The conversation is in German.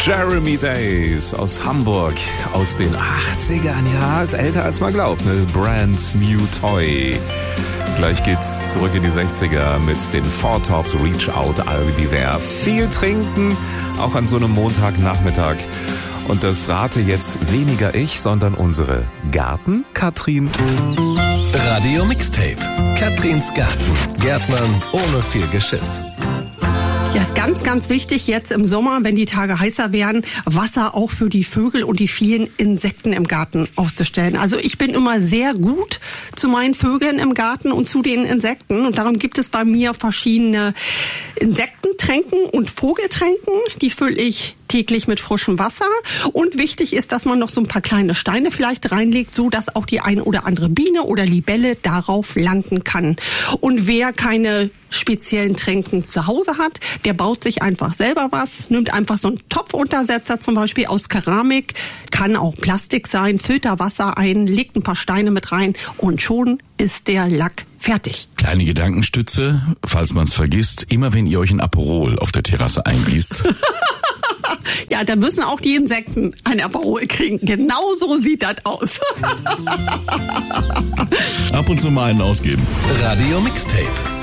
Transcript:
Jeremy Days aus Hamburg, aus den 80ern. Ja, ist älter als man glaubt. Ne? Brand New Toy. Gleich geht's zurück in die 60er mit den Four Tops, Reach Out, I'll Be There. Viel trinken, auch an so einem Montagnachmittag. Und das rate jetzt weniger ich, sondern unsere Garten-Katrin. Radio Mixtape. Katrins Garten. Gärtnern ohne viel Geschiss. Ja, ist ganz, ganz wichtig jetzt im Sommer, wenn die Tage heißer werden, Wasser auch für die Vögel und die vielen Insekten im Garten aufzustellen. Also ich bin immer sehr gut zu meinen Vögeln im Garten und zu den Insekten. Und darum gibt es bei mir verschiedene Insektentränken und Vogeltränken. Die fülle ich täglich mit frischem Wasser. Und wichtig ist, dass man noch so ein paar kleine Steine vielleicht reinlegt, so dass auch die eine oder andere Biene oder Libelle darauf landen kann. Und wer keine speziellen Tränken zu Hause hat, der baut sich einfach selber was, nimmt einfach so einen Topfuntersetzer zum Beispiel aus Keramik, kann auch Plastik sein, füllt da Wasser ein, legt ein paar Steine mit rein und schon ist der Lack fertig. Kleine Gedankenstütze, falls man es vergisst, immer wenn ihr euch ein Aperol auf der Terrasse eingießt. Ja, da müssen auch die Insekten ein Aperol kriegen. Genau so sieht das aus. Ab und zu mal einen ausgeben. Radio Mixtape.